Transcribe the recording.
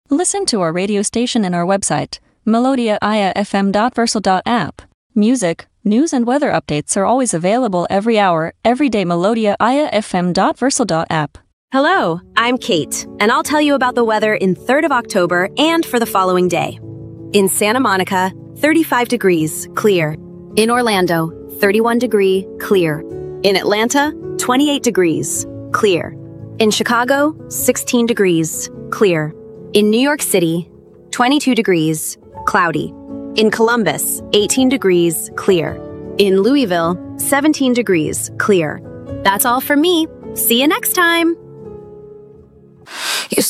Listen to our radio station and our website, melodiaIAFM.versal.app. Music, news and weather updates are always available every hour, every day. melodiaIAFM.versal.app. Hello, I'm Kate, and I'll tell you about the weather in 3rd of October and for the following day. In Santa Monica, 35 degrees, clear. In Orlando, 31 degree, clear. In Atlanta, 28 degrees, clear. In Chicago, 16 degrees, clear. In New York City, 22 degrees, cloudy. In Columbus, 18 degrees, clear. In Louisville, 17 degrees, clear. That's all for me. See you next time.